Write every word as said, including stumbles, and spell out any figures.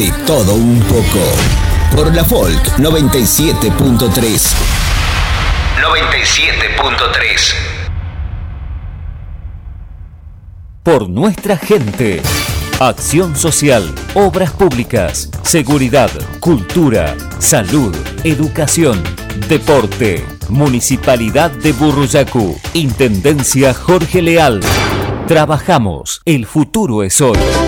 De todo un poco. Por la Folk noventa y siete punto tres. noventa y siete punto tres. Por nuestra gente. Acción social, obras públicas, seguridad, cultura, salud, educación, deporte. Municipalidad de Burruyacu. Intendencia Jorge Leal. Trabajamos. El futuro es hoy.